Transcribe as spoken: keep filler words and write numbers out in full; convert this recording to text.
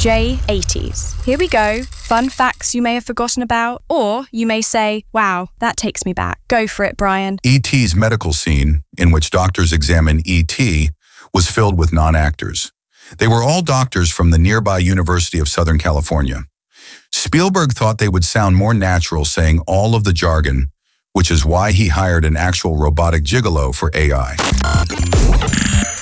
J eighties. Here we go. Fun facts you may have forgotten about, or you may say, wow, that takes me back. Go for it, Brian. E T's medical scene, in which doctors examine E T, was filled with non-actors. They were all doctors from the nearby University of Southern California. Spielberg thought they would sound more natural saying all of the jargon, which is why he hired an actual robotic gigolo for A I.